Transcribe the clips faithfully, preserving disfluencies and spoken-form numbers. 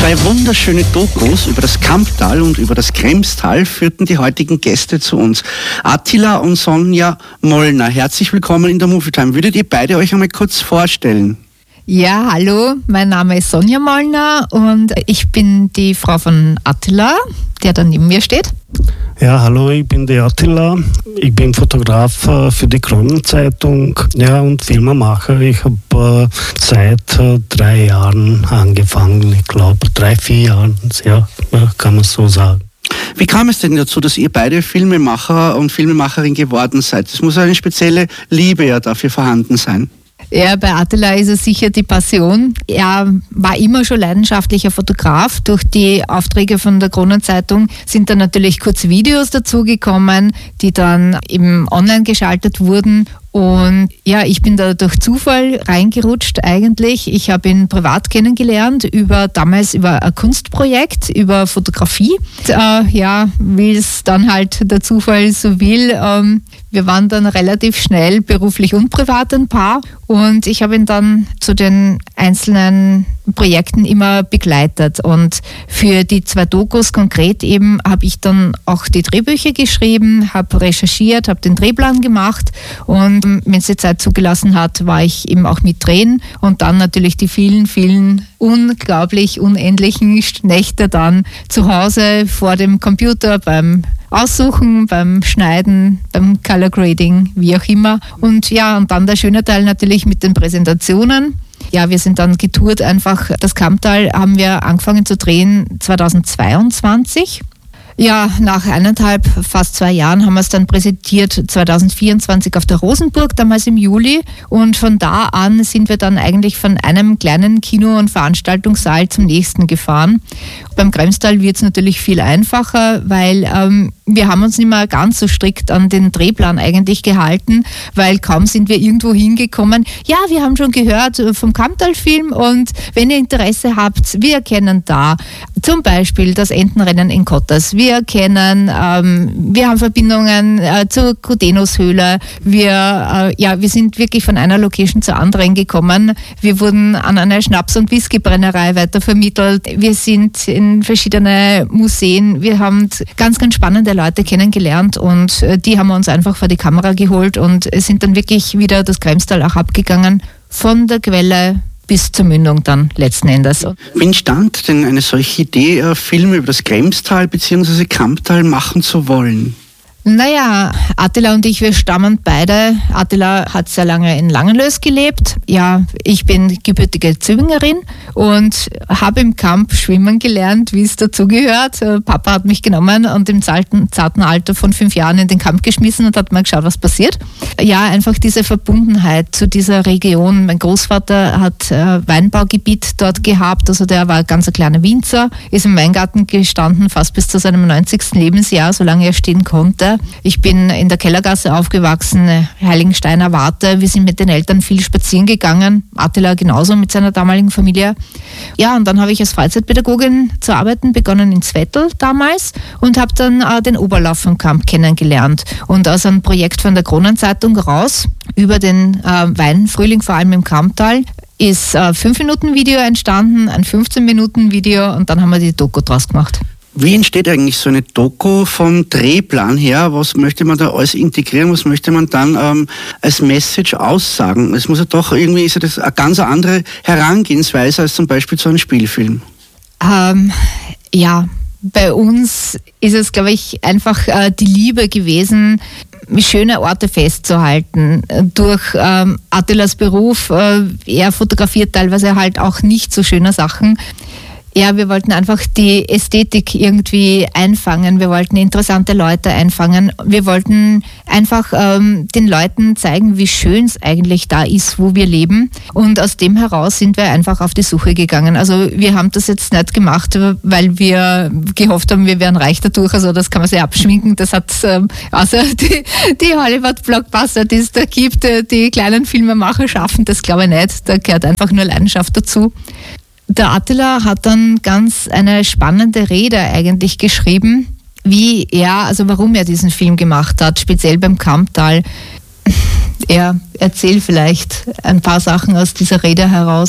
Zwei wunderschöne Dokus über das Kamptal und über das Kremstal führten die heutigen Gäste zu uns. Attila und Sonja Mollner, herzlich willkommen in der Movietime. Würdet ihr beide euch einmal kurz vorstellen? Ja, hallo, mein Name ist Sonja Mollner und ich bin die Frau von Attila, der da neben mir steht. Ja, hallo, ich bin der Attila. Ich bin Fotograf für die Kronenzeitung, ja, und Filmemacher. Ich habe äh, seit äh, drei Jahren angefangen, ich glaube drei, vier Jahren, ja, kann man so sagen. Wie kam es denn dazu, dass ihr beide Filmemacher und Filmemacherin geworden seid? Es muss eine spezielle Liebe ja dafür vorhanden sein. Ja, bei Attila ist es sicher die Passion. Er war immer schon leidenschaftlicher Fotograf. Durch die Aufträge von der Kronenzeitung sind dann natürlich kurz Videos dazugekommen, die dann eben online geschaltet wurden. Und ja, ich bin da durch Zufall reingerutscht eigentlich. Ich habe ihn privat kennengelernt, über damals über ein Kunstprojekt, über Fotografie. Äh, ja, wie es dann halt der Zufall so will. Ähm, wir waren dann relativ schnell beruflich und privat ein Paar. Und ich habe ihn dann zu den einzelnen Projekten immer begleitet. Und für die zwei Dokus konkret eben habe ich dann auch die Drehbücher geschrieben, habe recherchiert, habe den Drehplan gemacht und wenn es die Zeit zugelassen hat, war ich eben auch mit drehen und dann natürlich die vielen, vielen unglaublich unendlichen Nächte dann zu Hause vor dem Computer beim Aussuchen, beim Schneiden, beim Color Grading, wie auch immer. Und ja, und dann der schöne Teil natürlich mit den Präsentationen. Ja, wir sind dann getourt einfach. Das Kamptal haben wir angefangen zu drehen zweitausendzweiundzwanzig. Ja, nach eineinhalb, fast zwei Jahren haben wir es dann präsentiert, zweitausendvierundzwanzig auf der Rosenburg, damals im Juli. Und von da an sind wir dann eigentlich von einem kleinen Kino- und Veranstaltungssaal zum nächsten gefahren. Beim Kremstal wird es natürlich viel einfacher, weil ähm, wir haben uns nicht mehr ganz so strikt an den Drehplan eigentlich gehalten, weil kaum sind wir irgendwo hingekommen. Ja, wir haben schon gehört vom Kamptal-Film und wenn ihr Interesse habt, wir kennen da zum Beispiel das Entenrennen in Kottas. Wir kennen, ähm, wir haben Verbindungen äh, zur Kudenus-Höhle. Wir, äh, ja, wir sind wirklich von einer Location zur anderen gekommen. Wir wurden an eine Schnaps- und Whiskybrennerei weitervermittelt. Wir sind in verschiedene Museen. Wir haben ganz, ganz spannende Leute kennengelernt und äh, die haben wir uns einfach vor die Kamera geholt und sind dann wirklich wieder das Kremstal auch abgegangen von der Quelle bis zur Mündung dann letzten Endes. Wie entstand denn eine solche Idee, Filme über das Kremstal bzw. Kamptal machen zu wollen? Naja, Attila und ich, wir stammen beide. Attila hat sehr lange in Langenlös gelebt. Ja, ich bin gebürtige Zübingerin und habe im Kamp schwimmen gelernt, wie es dazugehört. Papa hat mich genommen und im zarten, zarten Alter von fünf Jahren in den Kamp geschmissen und hat mal geschaut, was passiert. Ja, einfach diese Verbundenheit zu dieser Region. Mein Großvater hat äh, Weinbaugebiet dort gehabt, also der war ganz ein kleiner Winzer, ist im Weingarten gestanden, fast bis zu seinem neunzigsten Lebensjahr, solange er stehen konnte. Ich bin in der Kellergasse aufgewachsen, Heiligensteiner Warte. Wir sind mit den Eltern viel spazieren gegangen. Attila genauso mit seiner damaligen Familie. Ja, und dann habe ich als Freizeitpädagogin zu arbeiten begonnen in Zwettl damals und habe dann äh, den Oberlauf vom Kamp kennengelernt. Und aus einem Projekt von der Kronenzeitung raus, über den äh, Weinfrühling, vor allem im Kamptal, ist ein fünf Minuten Video entstanden, ein fünfzehn Minuten Video und dann haben wir die Doku draus gemacht. Wie entsteht eigentlich so eine Doku vom Drehplan her? Was möchte man da alles integrieren? Was möchte man dann ähm, als Message aussagen? Es muss ja doch irgendwie, ist ja das eine ganz andere Herangehensweise als zum Beispiel zu einem Spielfilm. Ähm, ja, bei uns ist es, glaube ich, einfach äh, die Liebe gewesen, schöne Orte festzuhalten. Durch ähm, Attilas Beruf, äh, er fotografiert teilweise halt auch nicht so schöne Sachen. Ja, wir wollten einfach die Ästhetik irgendwie einfangen. Wir wollten interessante Leute einfangen. Wir wollten einfach ähm, den Leuten zeigen, wie schön es eigentlich da ist, wo wir leben. Und aus dem heraus sind wir einfach auf die Suche gegangen. Also wir haben das jetzt nicht gemacht, weil wir gehofft haben, wir wären reich dadurch. Also das kann man sich abschminken. Das hat ähm, außer die, die Hollywood-Blockbuster, die es da gibt, die kleinen Filmemacher schaffen, das glaube ich nicht. Da gehört einfach nur Leidenschaft dazu. Der Attila hat dann ganz eine spannende Rede eigentlich geschrieben, wie er, also warum er diesen Film gemacht hat, speziell beim Kamptal. Er erzählt vielleicht ein paar Sachen aus dieser Rede heraus.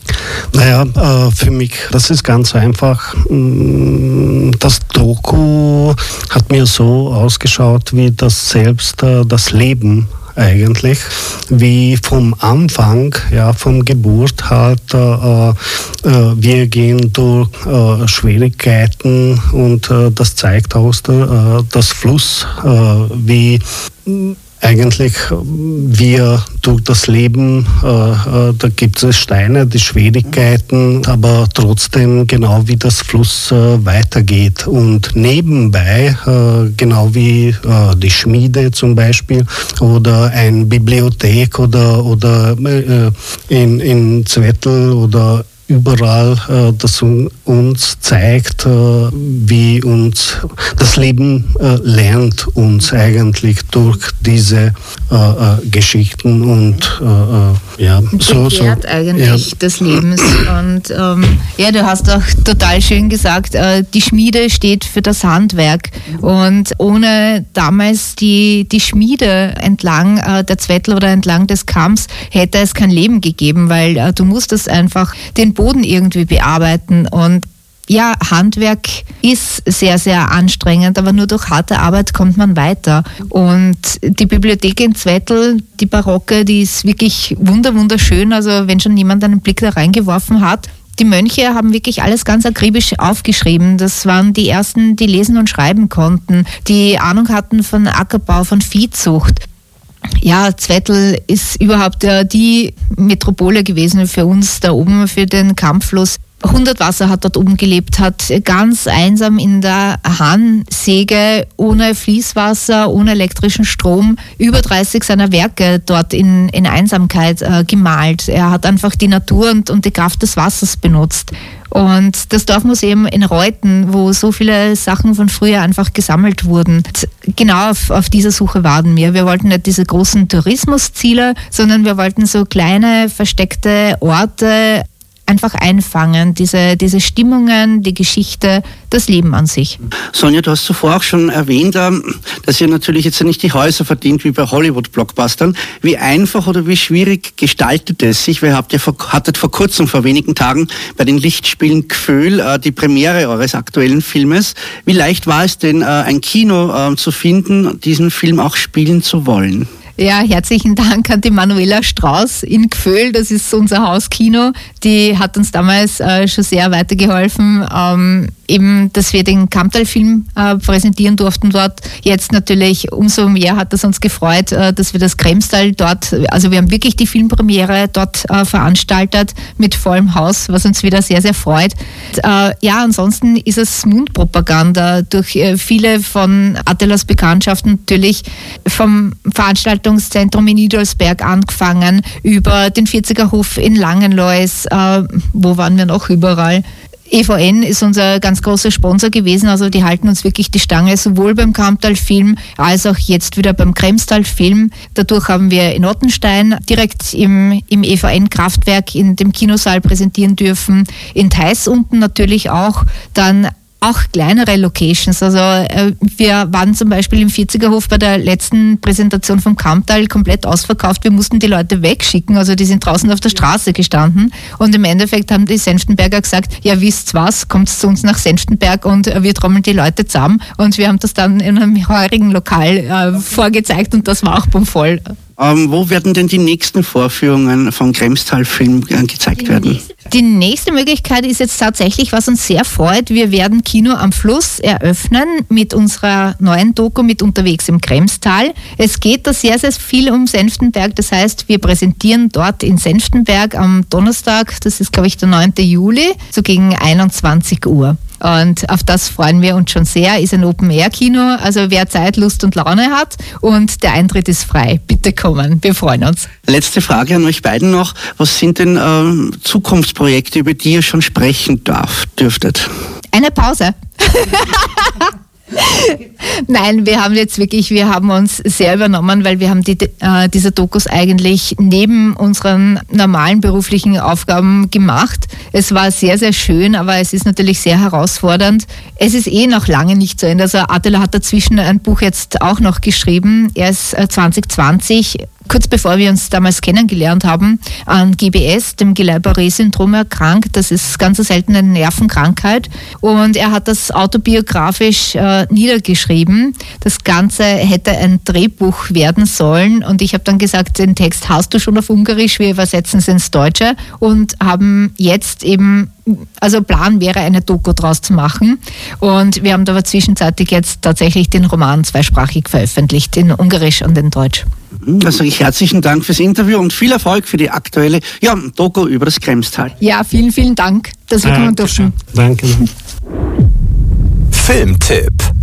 Naja, äh, für mich, das ist ganz einfach. Das Doku hat mir so ausgeschaut, wie das selbst äh, das Leben eigentlich, wie vom Anfang, ja, vom Geburt halt, äh, äh, wir gehen durch äh, Schwierigkeiten und äh, das zeigt aus der, äh, das Fluss, äh, wie eigentlich wir durch das Leben, äh, äh, da gibt es Steine, die Schwierigkeiten, aber trotzdem genau wie das Fluss äh, weitergeht. Und nebenbei, äh, genau wie äh, die Schmiede zum Beispiel oder eine Bibliothek oder, oder äh, in, in Zwettl oder überall, äh, das uns zeigt, äh, wie uns das Leben äh, lernt uns eigentlich durch diese äh, äh, Geschichten und äh, ja, so, so eigentlich ja. des Lebens. Und ähm, ja, du hast auch total schön gesagt, äh, die Schmiede steht für das Handwerk. Und ohne damals die, die Schmiede entlang äh, der Zwettl oder entlang des Kamms hätte es kein Leben gegeben, weil äh, du musstest einfach den Boden irgendwie bearbeiten. Und ja, Handwerk ist sehr, sehr anstrengend, aber nur durch harte Arbeit kommt man weiter. Und die Bibliothek in Zwettl, die barocke, die ist wirklich wunder, wunderschön. Also wenn schon jemand einen Blick da reingeworfen hat. Die Mönche haben wirklich alles ganz akribisch aufgeschrieben. Das waren die ersten, die lesen und schreiben konnten, die Ahnung hatten von Ackerbau, von Viehzucht. Ja, Zwettl ist überhaupt ja die Metropole gewesen für uns da oben, für den Kammfluss. Hundertwasser hat dort oben gelebt, hat ganz einsam in der Hahnsäge, ohne Fließwasser, ohne elektrischen Strom, über dreißig seiner Werke dort in, in Einsamkeit äh, gemalt. Er hat einfach die Natur und, und die Kraft des Wassers benutzt. Und das Dorfmuseum in Reuten, wo so viele Sachen von früher einfach gesammelt wurden, genau auf, auf dieser Suche waren wir. Wir wollten nicht diese großen Tourismusziele, sondern wir wollten so kleine, versteckte Orte einfach einfangen, diese, diese Stimmungen, die Geschichte, das Leben an sich. Sonja, du hast zuvor auch schon erwähnt, dass ihr natürlich jetzt nicht die Häuser verdient wie bei Hollywood-Blockbustern. Wie einfach oder wie schwierig gestaltet es sich? Ihr habt ja vor, hattet vor kurzem, vor wenigen Tagen, bei den Lichtspielen Gföhl die Premiere eures aktuellen Filmes. Wie leicht war es denn, ein Kino zu finden, diesen Film auch spielen zu wollen? Ja, herzlichen Dank an die Manuela Strauß in Gföhl, das ist unser Hauskino. Die hat uns damals äh, schon sehr weitergeholfen, ähm, eben, dass wir den Kammtal-Film äh, präsentieren durften dort. Jetzt natürlich umso mehr hat es uns gefreut, äh, dass wir das Kremstal dort, also wir haben wirklich die Filmpremiere dort äh, veranstaltet mit vollem Haus, was uns wieder sehr, sehr freut. Äh, ja, ansonsten ist es Mundpropaganda durch äh, viele von Attilas Bekanntschaften, natürlich vom Veranstaltungszentrum in Idolsberg angefangen, über den vierziger Hof in Langenlois, äh, wo waren wir noch überall? E V N ist unser ganz großer Sponsor gewesen, also die halten uns wirklich die Stange, sowohl beim Kammtal-Film als auch jetzt wieder beim Kremstal-Film. Dadurch haben wir in Ottenstein direkt im, im E V N-Kraftwerk in dem Kinosaal präsentieren dürfen, in Theiß unten natürlich auch, dann auch kleinere Locations. Also äh, wir waren zum Beispiel im vierziger Hof bei der letzten Präsentation vom Kammtal komplett ausverkauft. Wir mussten die Leute wegschicken, also die sind draußen auf der Straße gestanden und im Endeffekt haben die Senftenberger gesagt, ja wisst was, kommt zu uns nach Senftenberg und äh, wir trommeln die Leute zusammen und wir haben das dann in einem heurigen Lokal äh, vorgezeigt und das war auch bummvoll. Ähm, wo werden denn die nächsten Vorführungen vom Kremstal-Film äh, gezeigt werden? Die nächste Möglichkeit ist jetzt tatsächlich, was uns sehr freut. Wir werden Kino am Fluss eröffnen mit unserer neuen Doku mit Unterwegs im Kremstal. Es geht da sehr, sehr viel um Senftenberg. Das heißt, wir präsentieren dort in Senftenberg am Donnerstag, das ist glaube ich der neunten Juli, so gegen einundzwanzig Uhr. Und auf das freuen wir uns schon sehr. Ist ein Open-Air-Kino, also wer Zeit, Lust und Laune hat und der Eintritt ist frei. Bitte kommen, wir freuen uns. Letzte Frage an euch beiden noch. Was sind denn äh, Zukunftsprojekte, über die ihr schon sprechen darf, dürftet? Eine Pause. Nein, wir haben jetzt wirklich, wir haben uns sehr übernommen, weil wir haben die, äh, diese Dokus eigentlich neben unseren normalen beruflichen Aufgaben gemacht. Es war sehr, sehr schön, aber es ist natürlich sehr herausfordernd. Es ist eh noch lange nicht zu Ende. Also Attila hat dazwischen ein Buch jetzt auch noch geschrieben. Er ist äh, zwanzig zwanzig kurz bevor wir uns damals kennengelernt haben, an G B S, dem Guillain-Barré-Syndrom, erkrankt. Das ist ganz eine seltene Nervenkrankheit. Und er hat das autobiografisch äh, niedergeschrieben. Das Ganze hätte ein Drehbuch werden sollen. Und ich habe dann gesagt, den Text hast du schon auf Ungarisch, wir übersetzen es ins Deutsche und haben jetzt eben, also Plan wäre, eine Doku draus zu machen. Und wir haben aber zwischenzeitlich jetzt tatsächlich den Roman zweisprachig veröffentlicht, in Ungarisch und in Deutsch. Dann sage ich herzlichen Dank fürs Interview und viel Erfolg für die aktuelle ja, Doku über das Kremstal. Ja, vielen, vielen Dank, dass wir kommen durften. Danke. Filmtipp.